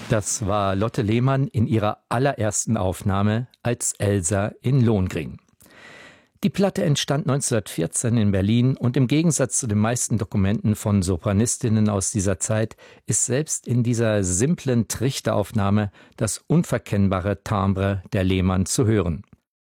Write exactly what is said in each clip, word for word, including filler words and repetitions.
Das war Lotte Lehmann in ihrer allerersten Aufnahme als Elsa in Lohengrin. Die Platte entstand neunzehnhundertvierzehn in Berlin und im Gegensatz zu den meisten Dokumenten von Sopranistinnen aus dieser Zeit ist selbst in dieser simplen Trichteraufnahme das unverkennbare Timbre der Lehmann zu hören.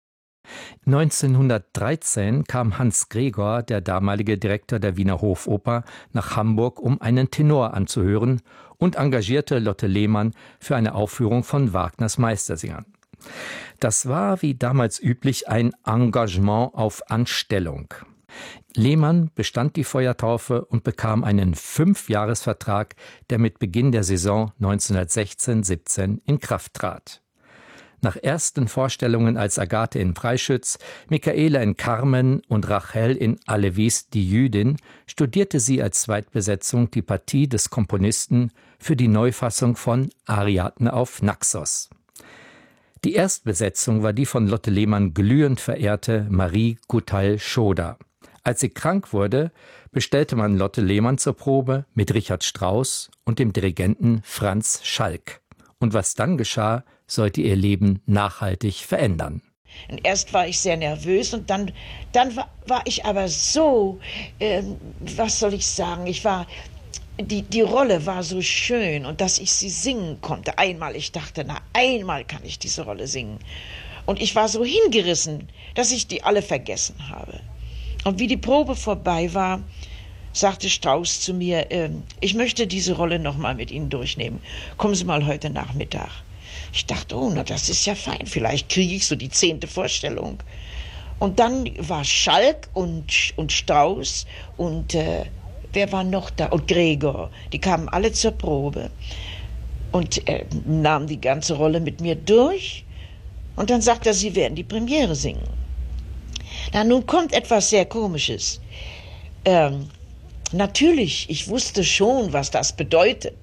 neunzehnhundertdreizehn kam Hans Gregor, der damalige Direktor der Wiener Hofoper, nach Hamburg, um einen Tenor anzuhören und engagierte Lotte Lehmann für eine Aufführung von Wagners Meistersingern. Das war, wie damals üblich, ein Engagement auf Anstellung. Lehmann bestand die Feuertaufe und bekam einen Fünfjahresvertrag, der mit Beginn der Saison neunzehnhundertsechzehn siebzehn in Kraft trat. Nach ersten Vorstellungen als Agathe in Freischütz, Michaela in Carmen und Rachel in Alevis die Jüdin studierte sie als Zweitbesetzung die Partie des Komponisten für die Neufassung von Ariadne auf Naxos. Die Erstbesetzung war die von Lotte Lehmann glühend verehrte Marie Guthall-Schoder. Als sie krank wurde, bestellte man Lotte Lehmann zur Probe mit Richard Strauss und dem Dirigenten Franz Schalk. Und was dann geschah, sollte ihr Leben nachhaltig verändern. Und erst war ich sehr nervös und dann, dann war, war ich aber so, äh, was soll ich sagen, ich war, die, die Rolle war so schön und dass ich sie singen konnte. Einmal, ich dachte, na einmal kann ich diese Rolle singen. Und ich war so hingerissen, dass ich die alle vergessen habe. Und wie die Probe vorbei war, sagte Strauss zu mir, äh, ich möchte diese Rolle noch mal mit Ihnen durchnehmen. Kommen Sie mal heute Nachmittag. Ich dachte, oh, na, das ist ja fein. Vielleicht kriege ich so die zehnte Vorstellung. Und dann war Schalk und, und Strauss und äh, wer war noch da? Und Gregor. Die kamen alle zur Probe und äh, nahmen die ganze Rolle mit mir durch. Und dann sagt er, sie werden die Premiere singen. Na, nun kommt etwas sehr Komisches. Ähm, natürlich, ich wusste schon, was das bedeutet.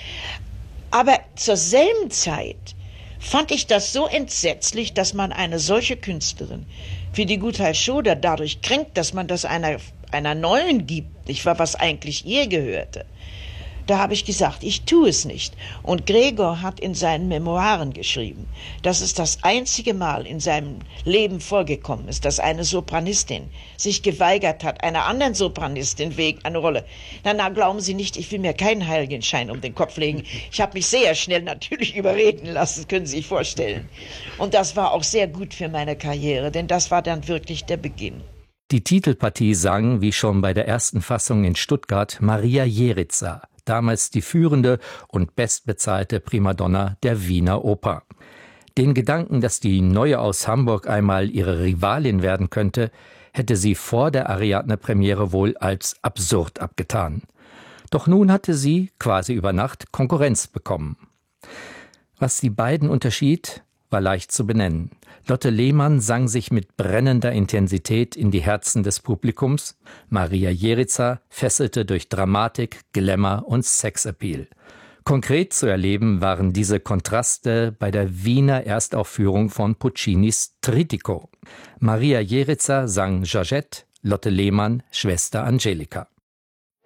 Aber zur selben Zeit fand ich das so entsetzlich, dass man eine solche Künstlerin wie die Guthall-Schoder dadurch kränkt, dass man das einer, einer Neuen gibt, nicht wahr, was eigentlich ihr gehörte. Da habe ich gesagt, ich tue es nicht. Und Gregor hat in seinen Memoiren geschrieben, dass es das einzige Mal in seinem Leben vorgekommen ist, dass eine Sopranistin sich geweigert hat, einer anderen Sopranistin wegen einer Rolle. Na, na, glauben Sie nicht, ich will mir keinen Heiligenschein um den Kopf legen. Ich habe mich sehr schnell natürlich überreden lassen, können Sie sich vorstellen. Und das war auch sehr gut für meine Karriere, denn das war dann wirklich der Beginn. Die Titelpartie sang, wie schon bei der ersten Fassung in Stuttgart, Maria Jeritzer, damals die führende und bestbezahlte Primadonna der Wiener Oper. Den Gedanken, dass die Neue aus Hamburg einmal ihre Rivalin werden könnte, hätte sie vor der Ariadne-Premiere wohl als absurd abgetan. Doch nun hatte sie, quasi über Nacht, Konkurrenz bekommen. Was die beiden unterschied, war leicht zu benennen. Lotte Lehmann sang sich mit brennender Intensität in die Herzen des Publikums. Maria Jeritzer fesselte durch Dramatik, Glamour und Sexappeal. Konkret zu erleben waren diese Kontraste bei der Wiener Erstaufführung von Puccinis Trittico. Maria Jeritzer sang Georgette, Lotte Lehmann Schwester Angelika.